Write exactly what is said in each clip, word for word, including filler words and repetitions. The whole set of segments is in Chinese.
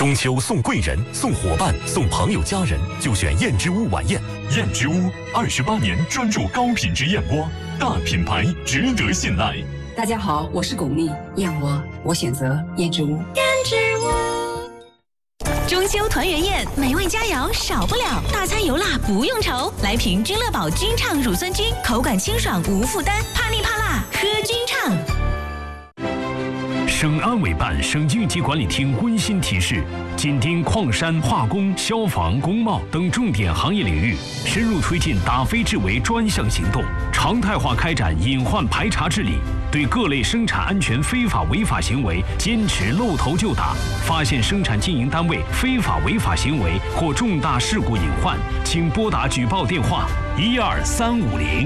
中秋送贵人、送伙伴、送朋友家人，就选燕之屋晚宴。燕之屋二十八年专注高品质燕窝，大品牌值得信赖。 大家好，我是巩俐，燕窝我选择燕之屋。 燕之屋。中秋团圆宴，美味佳肴少不了，大餐油辣不用愁。来瓶君乐宝君畅乳酸菌，口感清爽无负担，怕腻怕辣喝君畅。 省安委办省应急管理厅温馨提示：紧盯矿山、化工、消防、工贸等重点行业领域，深入推进打非治为专项行动，常态化开展隐患排查治理，对各类生产安全非法违法行为坚持露头就打。发现生产经营单位非法违法行为或重大事故隐患，请拨打举报电话一二三五零。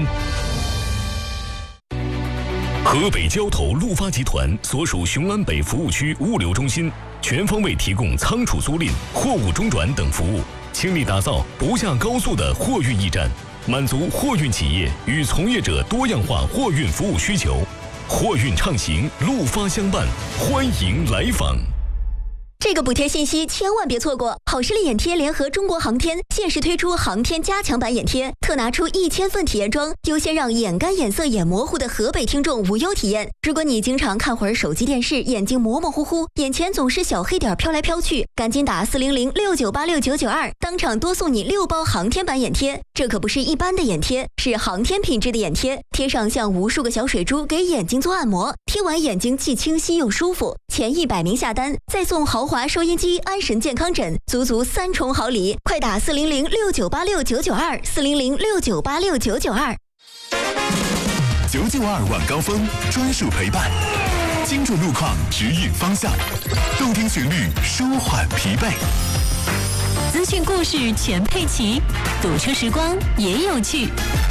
河北交投陆发集团所属雄安北服务区物流中心，全方位提供仓储租赁、货物中转等服务，倾力打造不下高速的货运驿站，满足货运企业与从业者多样化货运服务需求。货运畅行，陆发相伴，欢迎来访。 这个补贴信息千万别错过！好视力眼贴联合中国航天限时推出航天加强版眼贴，特拿出一千份体验装，优先让眼干、眼涩、眼模糊的河北听众无忧体验。如果你经常看会儿手机电视，眼睛模模糊糊，眼前总是小黑点飘来飘去，赶紧打四零零六九八六九九二，当场多送你六包航天版眼贴。这可不是一般的眼贴，是航天品质的眼贴，贴上像无数个小水珠，给眼睛做按摩，贴完眼睛既清晰又舒服。前一百名下单，再送豪华收音机、安神健康枕，足足三重好礼！快打四零零六九八六九九二，四零零六九八六九九二。 九九二晚高峰专属陪伴，精准路况指引方向，动听旋律舒缓疲惫。 资讯故事全配齐，堵车时光也有趣。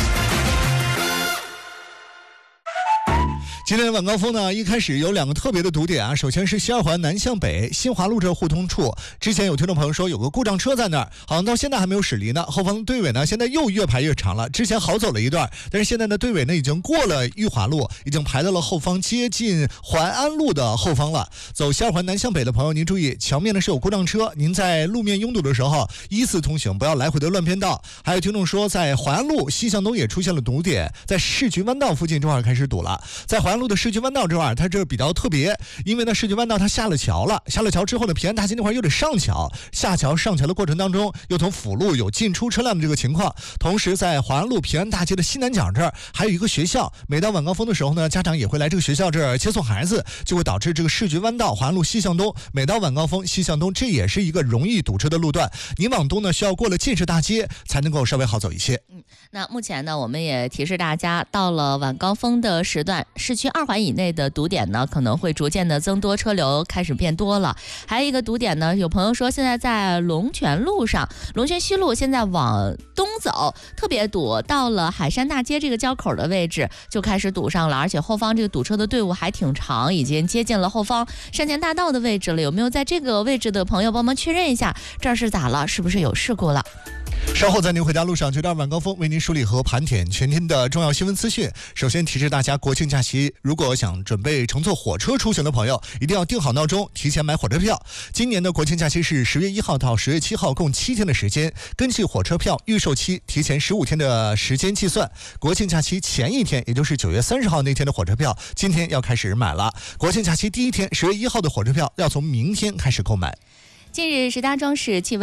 今天的晚高峰呢，一开始有两个特别的堵点啊。首先是西二环南向北新华路这互通处，之前有听众朋友说有个故障车在那儿，好像到现在还没有驶离呢。后方的队尾呢，现在又越排越长了。之前好走了一段，但是现在的队尾呢已经过了裕华路，已经排到了后方接近环安路的后方了。走西二环南向北的朋友，您注意，桥面呢是有故障车，您在路面拥堵的时候依次通行，不要来回的乱偏道。还有听众说，在环安路西向东也出现了堵点，在市局弯道附近这块开始堵了。在环路的市局弯道这块，它这比较特别，因为呢市局弯道它下了桥了，下了桥之后呢，平安大街那块又得上桥，下桥上桥的过程当中，又从辅路有进出车辆的这个情况。同时在华安路平安大街的西南角这儿还有一个学校，每到晚高峰的时候呢，家长也会来这个学校这儿接送孩子，就会导致这个市局弯道华安路西向东，每到晚高峰西向东，这也是一个容易堵车的路段。你往东呢需要过了建设大街才能够稍微好走一些。 嗯，那目前呢，我们也提示大家，到了晚高峰的时段，市区二环以内的堵点呢，可能会逐渐的增多，车流开始变多了。还有一个堵点呢，有朋友说现在在龙泉路上，龙泉西路现在往东走特别堵，到了海山大街这个交口的位置就开始堵上了，而且后方这个堵车的队伍还挺长，已经接近了后方山前大道的位置了。有没有在这个位置的朋友帮忙确认一下，这儿是咋了？是不是有事故了？ 稍后在您回家路上，九点晚高峰为您梳理和盘点全天的重要新闻资讯。首先提示大家，国庆假期如果想准备乘坐火车出行的朋友，一定要定好闹钟，提前买火车票。今年的国庆假期是十月一号到十月七号，共七天的时间。根据火车票预售期提前十五天的时间计算，国庆假期前一天，也就是九月三十号那天的火车票，今天要开始买了。国庆假期第一天，十月一号的火车票要从明天开始购买。 近日石家庄市气温